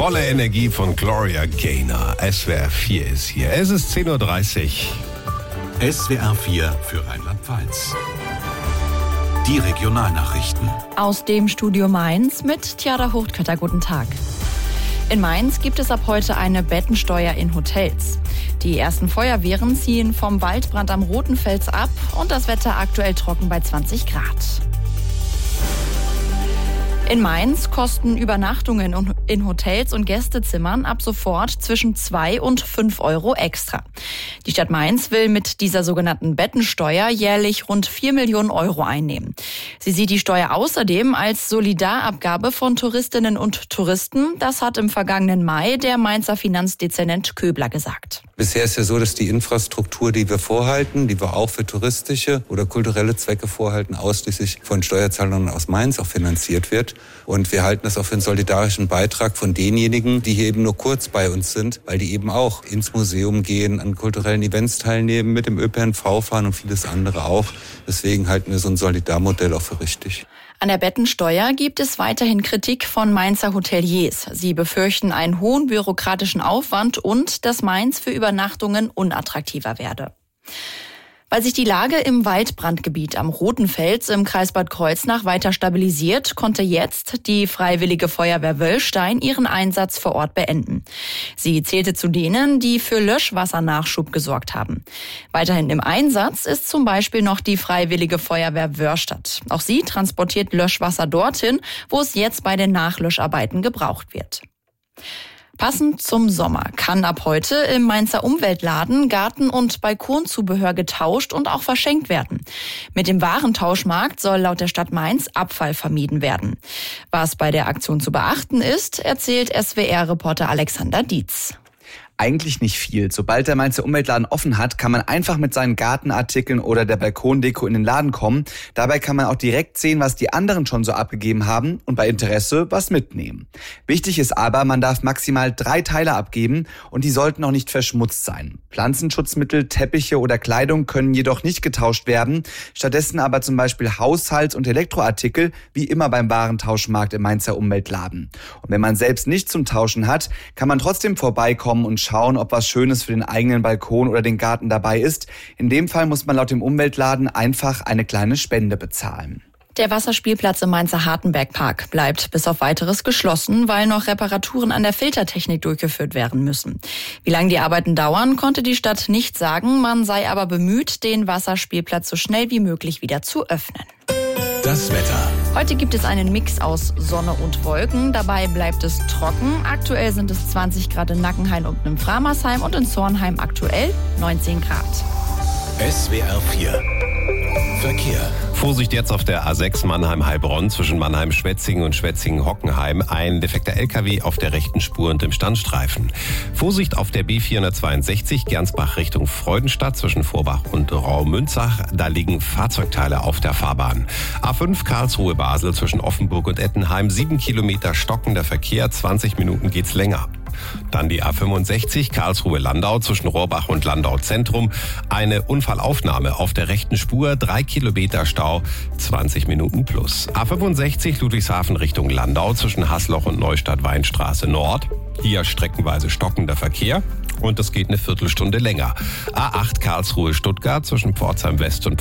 Volle Energie von Gloria Gaynor. SWR 4 ist hier. Es ist 10.30 Uhr. SWR 4 für Rheinland-Pfalz. Die Regionalnachrichten. Aus dem Studio Mainz mit Tjada Hurtkötter. Guten Tag. In Mainz gibt es ab heute eine Bettensteuer in Hotels. Die ersten Feuerwehren ziehen vom Waldbrand am Rotenfels ab und das Wetter aktuell trocken bei 20 Grad. In Mainz kosten Übernachtungen in Hotels und Gästezimmern ab sofort zwischen 2 und 5 Euro extra. Die Stadt Mainz will mit dieser sogenannten Bettensteuer jährlich rund 4 Millionen Euro einnehmen. Sie sieht die Steuer außerdem als Solidarabgabe von Touristinnen und Touristen. Das hat im vergangenen Mai der Mainzer Finanzdezernent Köbler gesagt. Bisher ist ja so, dass die Infrastruktur, die wir vorhalten, die wir auch für touristische oder kulturelle Zwecke vorhalten, ausschließlich von Steuerzahlern aus Mainz auch finanziert wird. Und wir halten das auch für einen solidarischen Beitrag von denjenigen, die hier eben nur kurz bei uns sind, weil die eben auch ins Museum gehen, an kulturellen Events teilnehmen, mit dem ÖPNV fahren und vieles andere auch. Deswegen halten wir so ein Solidarmodell auch für richtig. An der Bettensteuer gibt es weiterhin Kritik von Mainzer Hoteliers. Sie befürchten einen hohen bürokratischen Aufwand und dass Mainz für Übernachtungen unattraktiver werde. Weil sich die Lage im Waldbrandgebiet am Rotenfels im Kreis Bad Kreuznach weiter stabilisiert, konnte jetzt die Freiwillige Feuerwehr Wöllstein ihren Einsatz vor Ort beenden. Sie zählte zu denen, die für Löschwassernachschub gesorgt haben. Weiterhin im Einsatz ist zum Beispiel noch die Freiwillige Feuerwehr Wörstadt. Auch sie transportiert Löschwasser dorthin, wo es jetzt bei den Nachlöscharbeiten gebraucht wird. Passend zum Sommer kann ab heute im Mainzer Umweltladen Garten- und Balkonzubehör getauscht und auch verschenkt werden. Mit dem Warentauschmarkt soll laut der Stadt Mainz Abfall vermieden werden. Was bei der Aktion zu beachten ist, erzählt SWR-Reporter Alexander Dietz. Eigentlich nicht viel. Sobald der Mainzer Umweltladen offen hat, kann man einfach mit seinen Gartenartikeln oder der Balkondeko in den Laden kommen. Dabei kann man auch direkt sehen, was die anderen schon so abgegeben haben und bei Interesse was mitnehmen. Wichtig ist aber, man darf maximal 3 Teile abgeben und die sollten auch nicht verschmutzt sein. Pflanzenschutzmittel, Teppiche oder Kleidung können jedoch nicht getauscht werden. Stattdessen aber zum Beispiel Haushalts- und Elektroartikel, wie immer beim Warentauschmarkt im Mainzer Umweltladen. Und wenn man selbst nichts zum Tauschen hat, kann man trotzdem vorbeikommen und schauen, ob was Schönes für den eigenen Balkon oder den Garten dabei ist. In dem Fall muss man laut dem Umweltladen einfach eine kleine Spende bezahlen. Der Wasserspielplatz im Mainzer Hartenbergpark bleibt bis auf Weiteres geschlossen, weil noch Reparaturen an der Filtertechnik durchgeführt werden müssen. Wie lange die Arbeiten dauern, konnte die Stadt nicht sagen. Man sei aber bemüht, den Wasserspielplatz so schnell wie möglich wieder zu öffnen. Das Wetter. Heute gibt es einen Mix aus Sonne und Wolken. Dabei bleibt es trocken. Aktuell sind es 20 Grad in Nackenhain und in Framersheim und in Zornheim aktuell 19 Grad. SWR 4 Verkehr. Vorsicht jetzt auf der A6 Mannheim-Heilbronn zwischen Mannheim-Schwetzingen und Schwetzingen-Hockenheim. Ein defekter LKW auf der rechten Spur und im Standstreifen. Vorsicht auf der B462 Gernsbach Richtung Freudenstadt zwischen Vorbach und Raumünzach. Da liegen Fahrzeugteile auf der Fahrbahn. A5 Karlsruhe-Basel zwischen Offenburg und Ettenheim. 7 Kilometer stockender Verkehr, 20 Minuten geht's länger. Dann die A65 Karlsruhe-Landau zwischen Rohrbach und Landau Zentrum. Eine Unfallaufnahme auf der rechten Spur, 3 Kilometer Stau, 20 Minuten plus. A65 Ludwigshafen Richtung Landau zwischen Haßloch und Neustadt-Weinstraße Nord. Hier streckenweise stockender Verkehr und das geht eine Viertelstunde länger. A8 Karlsruhe-Stuttgart zwischen Pforzheim West und